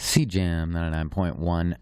CJAM 99.1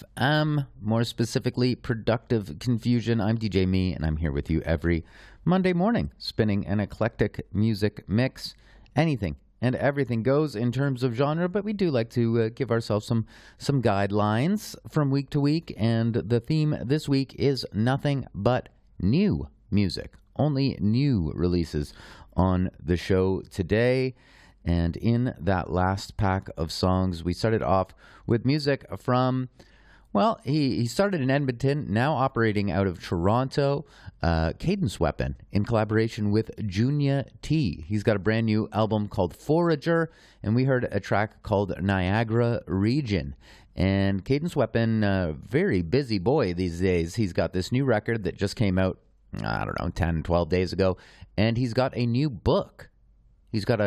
FM, more specifically, Productive Confusion. I'm DJ Me, and I'm here with you every Monday morning, spinning an eclectic music mix. Anything and everything goes in terms of genre, but we do like to give ourselves some guidelines from week to week, and the theme this week is nothing but new music. Only new releases on the show today. And in that last pack of songs, we started off with music from, well, he started in Edmonton, now operating out of Toronto, Cadence Weapon, in collaboration with Junya T. He's got a brand new album called Forager, and we heard a track called Niagara Region. And Cadence Weapon, very busy boy these days. He's got this new record that just came out, I don't know, 10, 12 days ago, and he's got a new book. He's got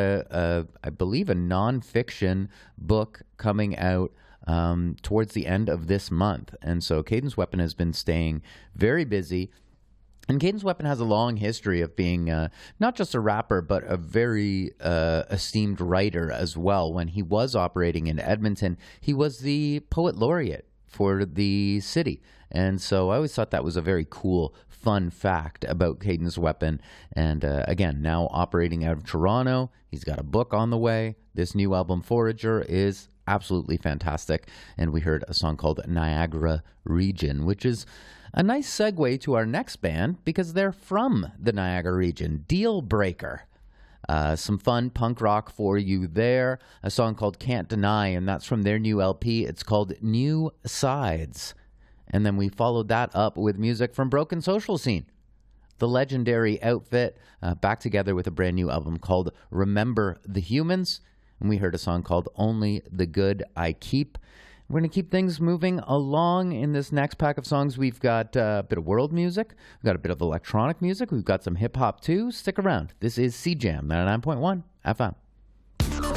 I believe, a nonfiction book coming out towards the end of this month. And so Cadence Weapon has been staying very busy. And Cadence Weapon has a long history of being not just a rapper, but a very esteemed writer as well. When he was operating in Edmonton, he was the poet laureate for the city. And so I always thought that was a very cool, fun fact about Cadence Weapon. And again, now operating out of Toronto, he's got a book on the way. This new album, Forager, is absolutely fantastic. And we heard a song called Niagara Region, which is a nice segue to our next band because they're from the Niagara region, Deal Breaker. Some fun punk rock for you there. A song called Can't Deny, and that's from their new LP. It's called New Sides. And then we followed that up with music from Broken Social Scene, the legendary outfit, back together with a brand new album called Remember the Humans. And we heard a song called Only the Good I Keep. We're going to keep things moving along in this next pack of songs. We've got a bit of world music. We've got a bit of electronic music. We've got some hip-hop, too. Stick around. This is CJAM 99.1 FM.